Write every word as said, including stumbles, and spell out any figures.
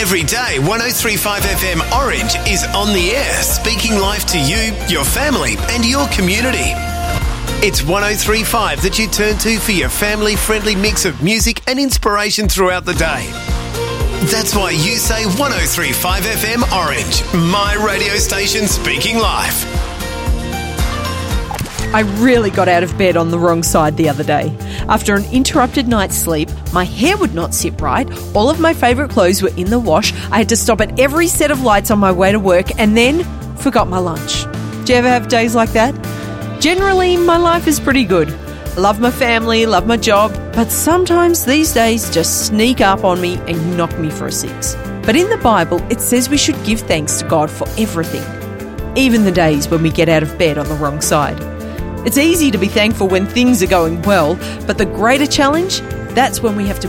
Every day, one oh three point five F M Orange is on the air, speaking life to you, your family and your community. It's one oh three point five that you turn to for your family-friendly mix of music and inspiration throughout the day. That's why you say one oh three point five F M Orange, my radio station speaking life. I really got out of bed on the wrong side the other day. After an interrupted night's sleep, my hair would not sit right, all of my favourite clothes were in the wash, I had to stop at every set of lights on my way to work, and then forgot my lunch. Do you ever have days like that? Generally, my life is pretty good. I love my family, love my job, but sometimes these days just sneak up on me and knock me for a six. But in the Bible, it says we should give thanks to God for everything, even the days when we get out of bed on the wrong side. It's easy to be thankful when things are going well, but the greater challenge, that's when we have to